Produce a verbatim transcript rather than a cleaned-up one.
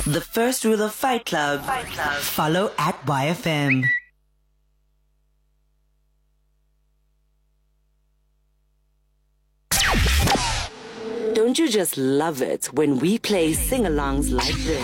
The first rule of Fight Club. Fight Club. Follow at Y F M. Don't you just love it when we play sing-alongs like this?